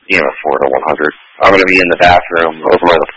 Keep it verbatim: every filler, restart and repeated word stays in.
E M F four to one hundred. I'm going to be in the bathroom over by the